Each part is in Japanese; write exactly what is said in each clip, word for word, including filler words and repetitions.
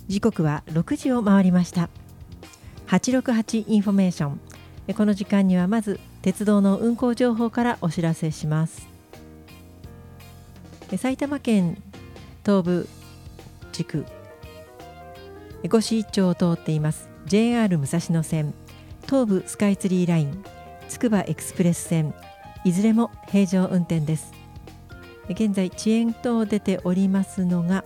時刻はろくじを回りました。はちろくはちインフォメーション。この時間にはまず鉄道の運行情報からお知らせします。埼玉県東部地区越廼一町を通っています ジェイアール 武蔵野線、東武スカイツリーライン、つくばエクスプレス線、いずれも平常運転です。現在遅延と出ておりますのが、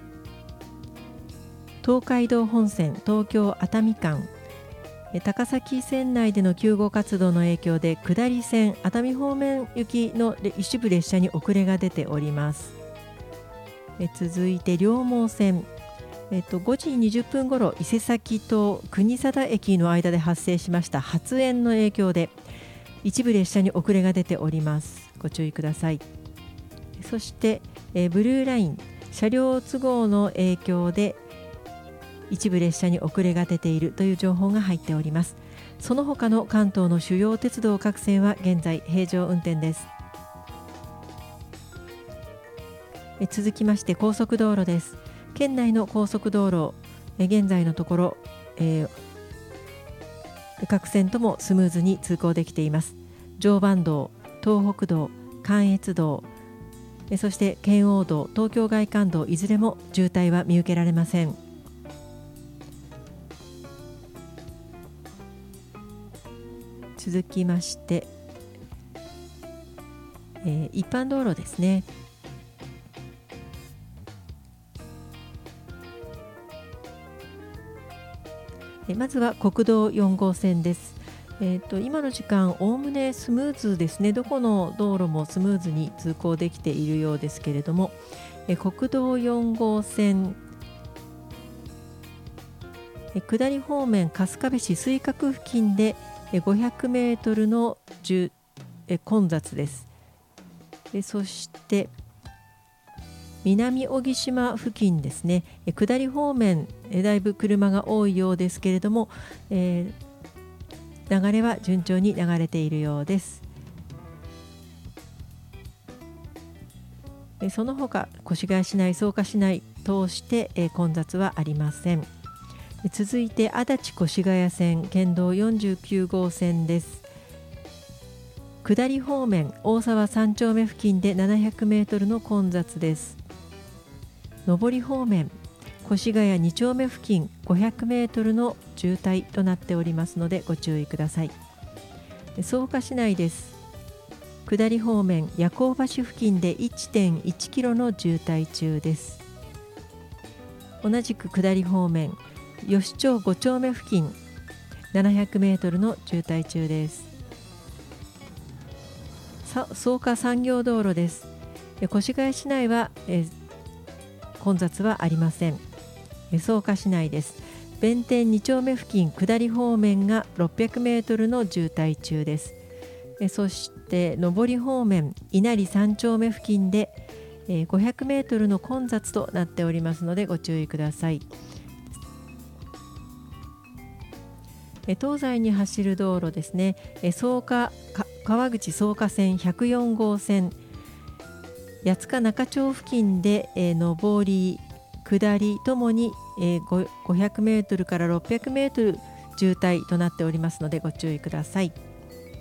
東海道本線東京熱海間、高崎線内での救護活動の影響で下り線熱海方面行きの一部列車に遅れが出ております。え続いて両毛線、えっと、ごじにじゅっぷん頃伊勢崎と国定駅の間で発生しました発煙の影響で一部列車に遅れが出ております。ご注意ください。そしてえブルーライン車両都合の影響で一部列車に遅れが出ているという情報が入っております。その他の関東の主要鉄道各線は現在平常運転です。え続きまして高速道路です。県内の高速道路、え現在のところ、えー、各線ともスムーズに通行できています。常磐道、東北道、関越道、えそして圏央道、東京外環道、いずれも渋滞は見受けられません。続きまして、えー、一般道路ですね。えまずは国道よん号線です。えー、と今の時間おおむねスムーズですね。どこの道路もスムーズに通行できているようですけれども、え国道よん号線、え下り方面春日部市水角付近でごひゃくメートルのえ混雑です。でそして南小木島付近ですね、え下り方面えだいぶ車が多いようですけれども、えー、流れは順調に流れているようです。えその他越谷市内、草加市内通してえ混雑はありません。続いて足立越谷線県道よんじゅうきゅう号線です。下り方面大沢さん丁目付近でななひゃくメートルの混雑です。上り方面越谷に丁目付近ごひゃくメートルの渋滞となっておりますのでご注意ください。草加市内です。下り方面夜行橋付近で いってんいちキロの渋滞中です。同じく下り方面吉町ご丁目付近ななひゃくメートルの渋滞中です。草加産業道路です。越谷市内はえ混雑はありません。草加市内です。弁天に丁目付近下り方面がろっぴゃくメートルの渋滞中です。そして上り方面稲荷さん丁目付近でごひゃくメートルの混雑となっておりますのでご注意ください。東西に走る道路ですね。草加川口草加線ひゃくよん号線八塚中町付近で、えー、上り下りともに、えー、ごひゃくメートルからろっぴゃくメートル渋滞となっておりますのでご注意ください。